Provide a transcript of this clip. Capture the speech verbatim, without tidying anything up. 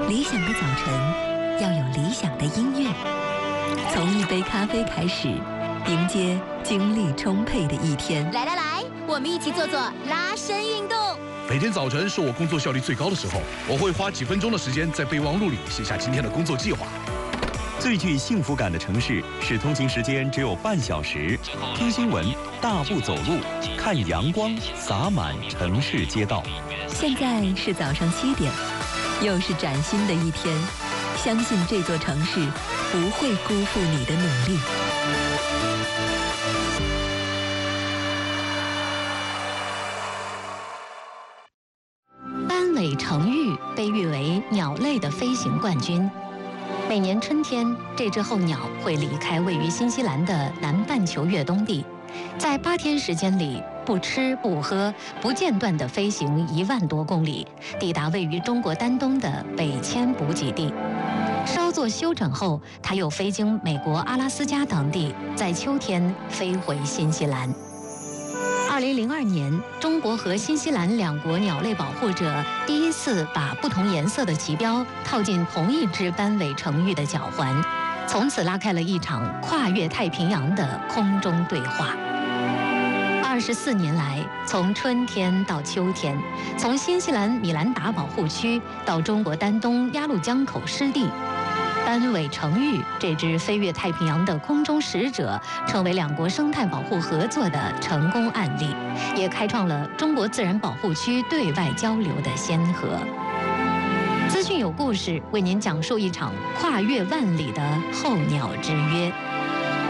理想的早晨要有理想的音乐，从一杯咖啡开始，迎接精力充沛的一天。 来来来，我们一起做做拉伸运动。 每天早晨是我工作效率最高的时候，我会花几分钟的时间在备忘录里写下今天的工作计划。 最具幸福感的城市是通勤时间只有半小时，听新闻、大步走路、看阳光洒满城市街道。 现在是早上七点，又是崭新的一天，相信这座城市不会辜负你的努力。 斑尾成鹬被誉为鸟类的飞行冠军。每年春天，这只候鸟会离开位于新西兰的南半球越冬地，在八天时间里不吃不喝不间断地飞行一万多公里，抵达位于中国丹东的北千补给地。稍作休整后，它又飞经美国阿拉斯加等地，在秋天飞回新西兰。二零零二年，中国和新西兰两国鸟类保护者第一次把不同颜色的旗标套进同一只斑尾成鹬的脚环，从此拉开了一场跨越太平洋的空中对话。二十四年来，从春天到秋天，从新西兰米兰达保护区到中国丹东鸭绿江口湿地，斑尾成鹬这只飞越太平洋的空中使者，成为两国生态保护合作的成功案例，也开创了中国自然保护区对外交流的先河。资讯有故事，为您讲述一场跨越万里的候鸟之约。